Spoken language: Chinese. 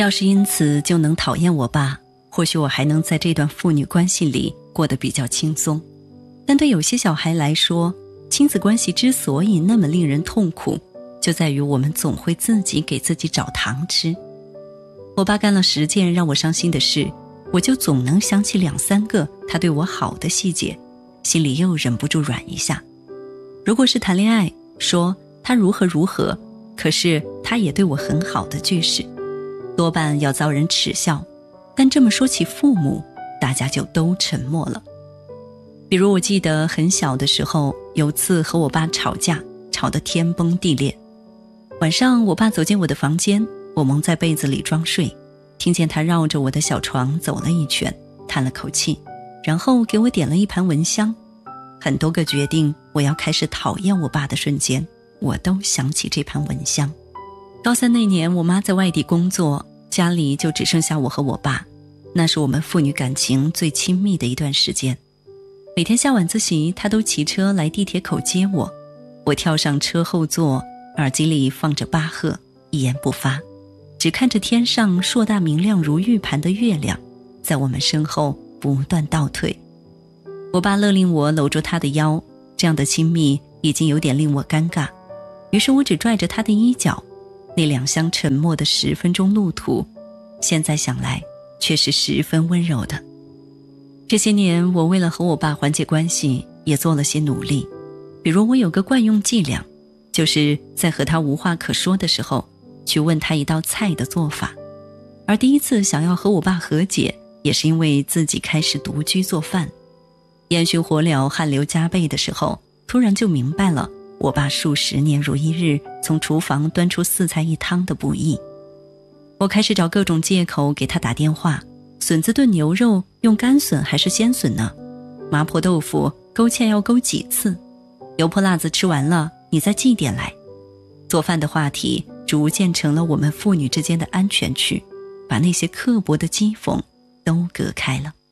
要是因此就能讨厌我爸，或许我还能在这段父女关系里过得比较轻松。但对有些小孩来说，亲子关系之所以那么令人痛苦，就在于我们总会自己给自己找糖吃。我爸干了10件让我伤心的事，我就总能想起2、3个他对我好的细节，心里又忍不住软一下。如果是谈恋爱，说他如何如何，可是他也对我很好的句式，多半要遭人耻笑，但这么说起父母，大家就都沉默了。比如我记得很小的时候，有次和我爸吵架，吵得天崩地裂。晚上我爸走进我的房间，我蒙在被子里装睡，听见他绕着我的小床走了一圈，叹了口气，然后给我点了一盘蚊香。很多个决定我要开始讨厌我爸的瞬间，我都想起这盘蚊香。高3那年，我妈在外地工作，家里就只剩下我和我爸，那是我们父女感情最亲密的一段时间。每天下晚自习，他都骑车来地铁口接我，我跳上车后座，耳机里放着巴赫，一言不发，只看着天上硕大明亮如玉盘的月亮在我们身后不断倒退。我爸勒令我搂住他的腰，这样的亲密已经有点令我尴尬，于是我只拽着他的衣角。那2厢沉默的10分钟路途，现在想来却是十分温柔的。这些年，我为了和我爸缓解关系也做了些努力。比如我有个惯用伎俩，就是在和他无话可说的时候，去问他一道菜的做法。而第一次想要和我爸和解，也是因为自己开始独居做饭。烟熏火燎汗流浃背的时候，突然就明白了我爸数10年如一日从厨房端出4菜1汤的不易。我开始找各种借口给他打电话，笋子炖牛肉用干笋还是鲜笋呢？麻婆豆腐勾芡要勾几次？油泼辣子吃完了，你再寄点来。做饭的话题逐渐成了我们父女之间的安全区，把那些刻薄的讥讽都隔开了。